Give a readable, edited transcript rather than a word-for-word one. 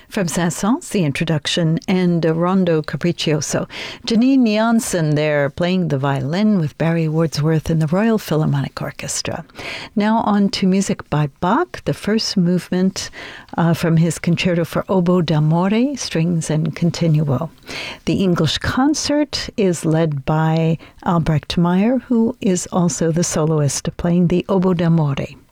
From Saint-Saëns, the introduction, and Rondo Capriccioso. Janine Janssen there playing the violin with Barry Wordsworth and the Royal Philharmonic Orchestra. Now on to music by Bach, the first movement from his Concerto for Oboe d'Amore, strings and continuo. The English concert is led by Albrecht Meyer, who is also the soloist playing the Oboe d'Amore.